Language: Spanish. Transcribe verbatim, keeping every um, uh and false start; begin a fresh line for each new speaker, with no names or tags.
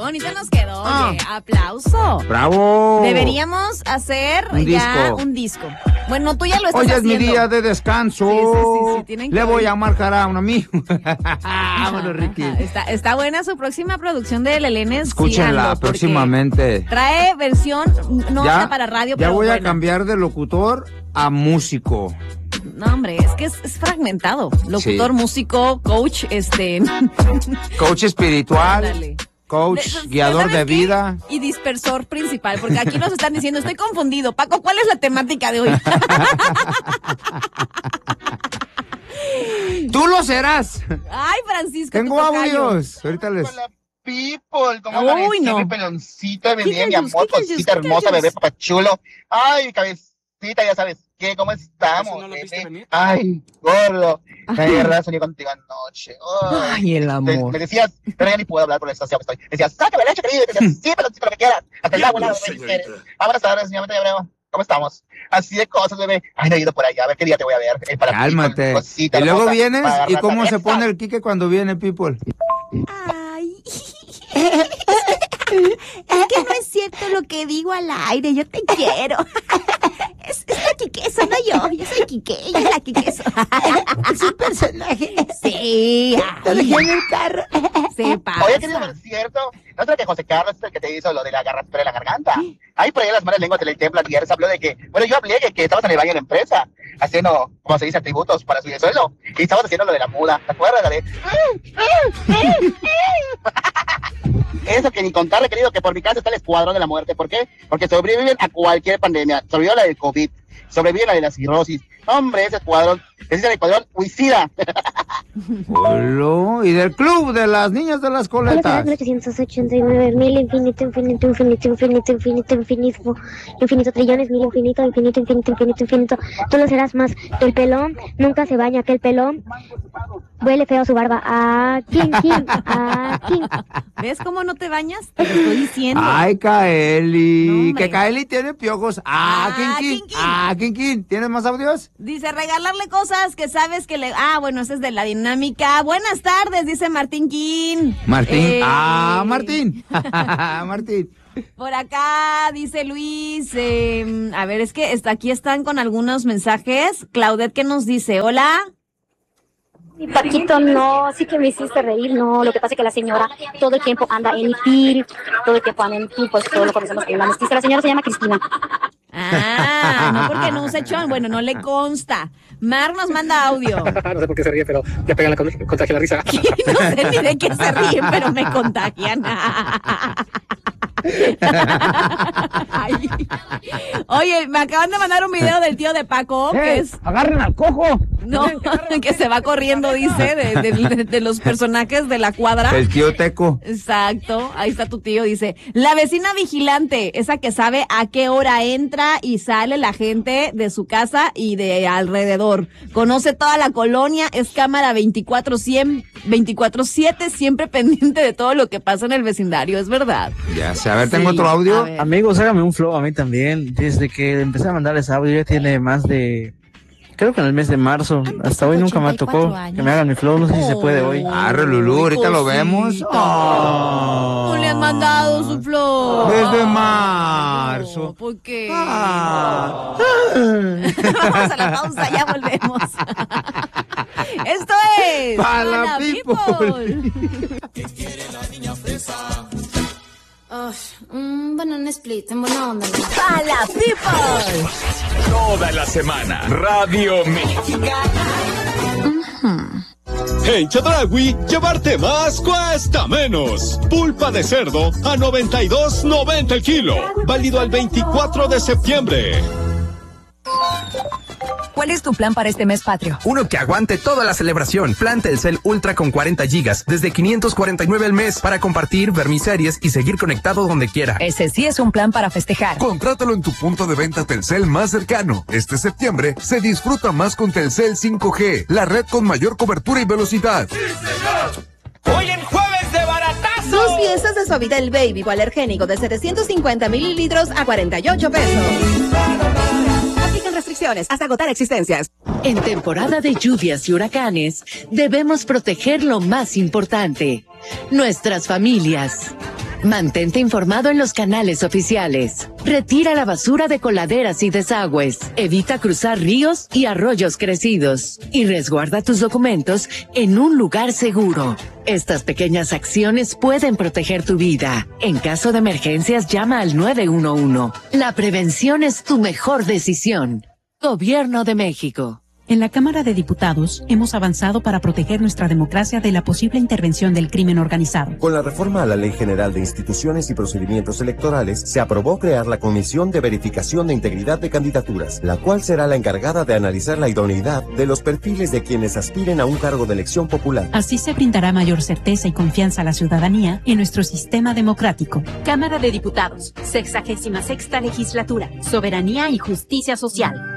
bonito nos quedó,
Ah.
oye, aplauso.
¡Bravo!
Deberíamos hacer
Un
ya
disco.
un disco. Bueno, tú ya lo estás
Hoy es
haciendo.
mi día de descanso.
Sí, sí, sí, sí, tienen que
Le voy
oír.
a marcar a un amigo. Vámonos, Ricky.
Ajá, Está, está buena su próxima producción de Lelenes.
Escúchenla
síganlo, porque
próximamente.
Trae versión no
Ya,
para radio,
ya
pero
voy a
buena.
cambiar de locutor a músico.
No, hombre, es que es, es fragmentado. Locutor,
Sí.
músico, coach, este...
Coach espiritual,
Ándale.
coach,
De-
guiador
¿sabes
de
qué?
vida.
Y dispersor principal, porque aquí nos están diciendo, estoy confundido. Paco, ¿cuál es la temática de hoy?
Tú lo serás.
Ay, Francisco.
Tengo
tu tocayo.
audios. Ahorita les...
Hola, people, ¿cómo
Uy,
amanecí,
no.
mi peloncito, mi
¿Qué
bien, mi
callos,
amor,
qué callos,
cosita
qué
hermosa,
callos?
bebé, papachulo? Ay, cabecita, ya sabes qué, ¿cómo estamos,
¿Eso no lo viste
bebé?
venir?
Ay, gordo, de verdad soñé contigo anoche.
Ay, el amor.
Me, me decías, pero ya ni puedo hablar por la estación que estoy. Me decías, sácame leche, querido, y me decías, sí, peloncito, lo que quieras, hasta el agua, la bebé, si quieres. Ah, buenas tardes, señorita Abreu. ¿Cómo estamos? Así de cosas, bebé. Ay, no he ido por allá, a ver qué día te voy a ver. Eh, para ti,
Cálmate.
cosita
Y luego
hermosa,
vienes
para
y cómo se
ratoneta.
pone el Quique cuando viene, people.
Ay. Es que no es cierto lo que digo al aire, yo te quiero. Es, es la Quiqueso, no yo. Yo soy Quique, ella es la Quiqueso. Es un personaje. Sí. Lo dejé en el carro. Se pasa.
Oye, querido, por cierto, ¿no será que José Carlos es el que te hizo lo de la garraspera de la garganta? Ay, por ahí las malas lenguas te le templan y ayer se habló de que, bueno, yo hablé que, que estabas en el baño de la empresa, haciendo, como se dice, atributos para subir el sueldo, y estabas haciendo lo de la muda, ¿te acuerdas? La de... Eso que ni contarle, querido, que por mi casa está el escuadrón de la muerte. ¿Por qué? Porque sobreviven a cualquier pandemia. Sobrevivió la del COVID, sobreviven a la de la cirrosis. Hombre, ese escuadrón, ese es el escuadrón suicida.
Hola. Y del club de las niñas de las coletas.
ochocientos ochenta y nueve mil, infinito, infinito, infinito, infinito, infinito, infinito, infinito, trillones, mil, infinito, infinito, infinito, infinito, infinito. Tú lo serás más. El pelón nunca se baña, que el pelón huele feo su barba. Ah, king, king, ah, king.
¿Ves cómo no te bañas? Te lo estoy diciendo.
Ay, Kaeli.
No, hombre.
que Kaeli tiene piojos. Ah,
Ah,
King King.
King King.
Ah, King King. ¿Tienes más audios?
Dice, regalarle cosas que sabes que le... Ah, bueno, esa es de la dinámica. Buenas tardes, dice Martín King.
Martín.
Eh,
Ah, Martín. Martín.
Por acá dice Luis, eh, a ver, es que está, aquí están con algunos mensajes. Claudette, ¿qué nos dice? Hola.
Mi Paquito, no, sí que me hiciste reír, no, lo que pasa es que la señora todo el tiempo anda en Ipil, todo el tiempo anda en Ipil, pues todos lo conocemos como la mestiza, la señora se llama Cristina.
Ah, no porque no usa chon, bueno, no le consta. Mar nos manda audio.
No sé por qué se ríe, pero ya pegan la con- contagia la risa.
No sé ni de qué se ríen, pero me contagian. Ay. Oye, me acaban de mandar un video del tío de Paco, que es...
Agarren al cojo.
No, que se va corriendo, dice, de, de- de los personajes de la cuadra.
El tío Teco.
Exacto, ahí está tu tío, dice, la vecina vigilante, esa que sabe a qué hora entra y sale la gente de su casa y de alrededor. Conoce toda la colonia, es cámara veinticuatro siete, siempre pendiente de todo lo que pasa en el vecindario, es verdad.
Ya sé. A ver, tengo
Sí,
otro
a
audio.
ver.
Amigos, hágame un flow a mí también. Desde que empecé a mandarles audio ya tiene más de... Creo que en el mes de marzo. Hasta hoy nunca me tocó que me hagan mi flow. No sé si se puede hoy.
Ah, Lulú, ahorita lo vemos.
Cosita.
Ah.
No le han mandado su flor.
Desde marzo.
No, ¿por qué?
Ah.
Vamos a la pausa, ya volvemos. Esto es
Pa' la people.
Oh, un banana split, en buena onda.
¡A la people!
Toda la semana, Radio Mexicana.
En Chedraui, llevarte más cuesta menos. Pulpa de cerdo a noventa y dos noventa el kilo. Válido al veinticuatro de septiembre.
¿Cuál es tu plan para este mes patrio?
Uno que aguante toda la celebración. Plan Telcel Ultra con cuarenta gigas desde quinientos cuarenta y nueve al mes para compartir, ver mis series y seguir conectado donde quiera.
Ese sí es un plan para festejar.
Contrátalo en tu punto de venta Telcel más cercano. Este septiembre se disfruta más con Telcel cinco G, la red con mayor cobertura y velocidad.
¡Sí, señor! Hoy en jueves de baratazo.
Dos piezas de Suavitel Baby hipoalergénico de setecientos cincuenta mililitros a cuarenta y ocho pesos. Aplican restricciones hasta agotar existencias.
En temporada de lluvias y huracanes, debemos proteger lo más importante, nuestras familias. Mantente informado en los canales oficiales. Retira la basura de coladeras y desagües. Evita cruzar ríos y arroyos crecidos. Y resguarda tus documentos en un lugar seguro. Estas pequeñas acciones pueden proteger tu vida. En caso de emergencias, llama al nueve uno uno. La prevención es tu mejor decisión. Gobierno de México.
En la Cámara de Diputados hemos avanzado para proteger nuestra democracia de la posible intervención del crimen organizado.
Con la reforma a la Ley General de Instituciones y Procedimientos Electorales, se aprobó crear la Comisión de Verificación de Integridad de Candidaturas, la cual será la encargada de analizar la idoneidad de los perfiles de quienes aspiren a un cargo de elección popular.
Así se brindará mayor certeza y confianza a la ciudadanía en nuestro sistema democrático.
Cámara de Diputados, sexagésima sexta legislatura, Soberanía y Justicia Social.